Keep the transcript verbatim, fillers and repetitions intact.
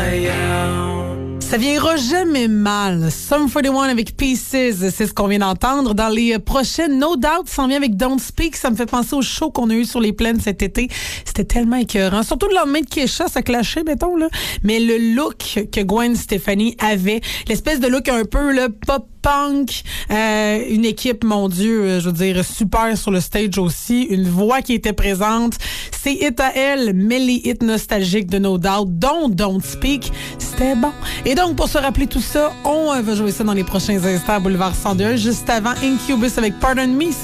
Ça viendra jamais mal. Sum quarante et un avec Pieces, c'est ce qu'on vient d'entendre. Dans les prochaines, No Doubt s'en vient avec Don't Speak. Ça me fait penser au show qu'on a eu sur les plaines cet été. C'était tellement écœurant. Surtout le lendemain de Kesha, ça clashait, mettons, là. Mais le look que Gwen Stefani avait, l'espèce de look un peu, là, pop punk, euh, une équipe, mon Dieu, je veux dire, super sur le stage aussi, une voix qui était présente. C'est hit à elle, mais les hits nostalgiques de No Doubt, dont Don't Speak, c'était bon. Et donc, pour se rappeler tout ça, on va jouer ça dans les prochains instants à Boulevard cent deux, juste avant Incubus avec Pardon Me.